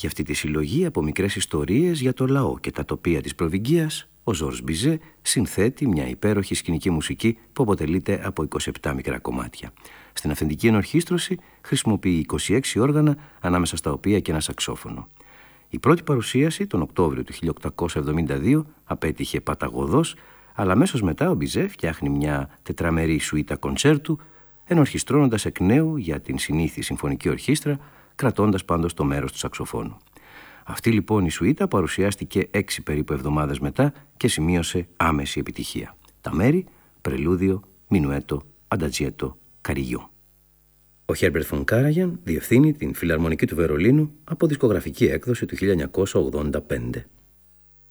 Για αυτή τη συλλογή από μικρές ιστορίες για το λαό και τα τοπία της Προβυγγίας, ο Ζορζ Μπιζέ συνθέτει μια υπέροχη σκηνική μουσική που αποτελείται από 27 μικρά κομμάτια. Στην αυθεντική ενορχήστρωση χρησιμοποιεί 26 όργανα, ανάμεσα στα οποία και ένα σαξόφωνο. Η πρώτη παρουσίαση, τον Οκτώβριο του 1872, απέτυχε παταγωδώς, αλλά αμέσως μετά ο Μπιζέ φτιάχνει μια τετραμερή σουίτα κοντσέρτου, ενορχιστρώνοντας εκ νέου για την συνήθη συμφωνική ορχήστρα, κρατώντας πάντως το μέρος του σαξοφώνου. Αυτή λοιπόν η σουίτα παρουσιάστηκε 6 περίπου εβδομάδες μετά και σημείωσε άμεση επιτυχία. Τα μέρη, πρελούδιο, μινουέτο, αντατζιέτο, καριγιό. Ο Χέρμπερτ φον Κάραγιαν διευθύνει την Φιλαρμονική του Βερολίνου από δισκογραφική έκδοση του 1985.